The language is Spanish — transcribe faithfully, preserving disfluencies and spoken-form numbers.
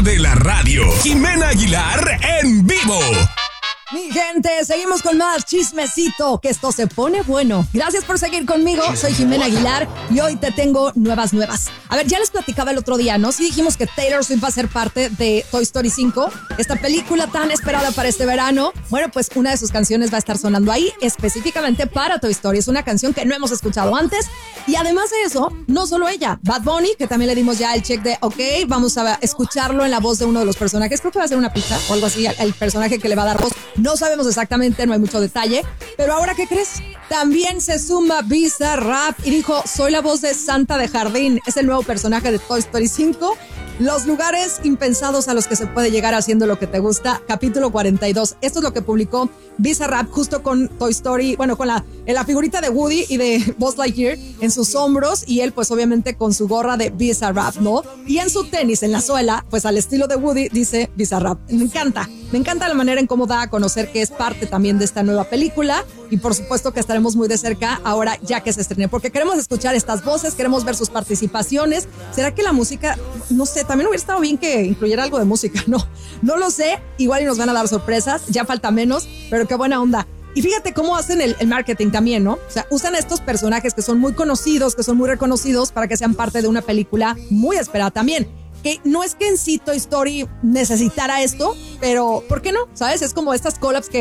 de la radio, Jimena Aguilar en vivo. Mi gente, seguimos con más chismecito, que esto se pone bueno. Gracias por seguir conmigo, soy Jimena Aguilar y hoy te tengo nuevas nuevas. A ver, ya les platicaba el otro día, ¿no? Sí dijimos que Taylor Swift va a ser parte de Toy Story cinco, esta película tan esperada para este verano. Bueno, pues una de sus canciones va a estar sonando ahí, específicamente para Toy Story. Es una canción que no hemos escuchado antes y además de eso, no solo ella, Bad Bunny, que también le dimos ya el check de, ok, vamos a escucharlo en la voz de uno de los personajes. Creo que va a ser una pizza o algo así, el personaje que le va a dar voz. No sabemos exactamente, no hay mucho detalle. Pero ahora, ¿qué crees? También se suma Bizarrap y dijo, soy la voz de Santa de Jardín. Es el nuevo personaje de Toy Story cinco. Los lugares impensados a los que se puede llegar haciendo lo que te gusta, capítulo cuarenta y dos. Esto es lo que publicó Bizarrap justo con Toy Story, bueno, con la, en la figurita de Woody y de Buzz Lightyear en sus hombros y él pues obviamente con su gorra de Bizarrap, ¿no? Y en su tenis, en la suela, pues al estilo de Woody dice Bizarrap. Me encanta, me encanta la manera en cómo da a conocer que es parte también de esta nueva película y por supuesto que estaremos muy de cerca ahora ya que se estrene, porque queremos escuchar estas voces, queremos ver sus participaciones. ¿Será que la música, no sé, también hubiera estado bien que incluyera algo de música? No, no lo sé, igual y nos van a dar sorpresas, ya falta menos, pero qué buena onda. Y fíjate cómo hacen el, el marketing también, ¿no? O sea, usan estos personajes que son muy conocidos, que son muy reconocidos para que sean parte de una película muy esperada también. Que no es que en sí Toy Story necesitara esto, pero ¿por qué no? ¿Sabes? Es como estas collabs que